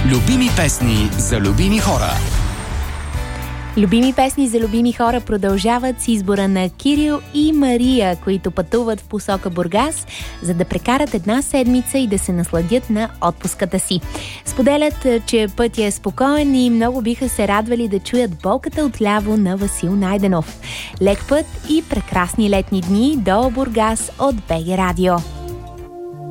Любими песни за любими хора. Любими песни за любими хора продължават с избора на Кирил и Мария, които пътуват в посока Бургас, за да прекарат една седмица и да се насладят на отпуската си. Споделят, че пътя е спокоен и много биха се радвали да чуят болката отляво на Васил Найденов. Лек път и прекрасни летни дни до Бургас от БГ Радио.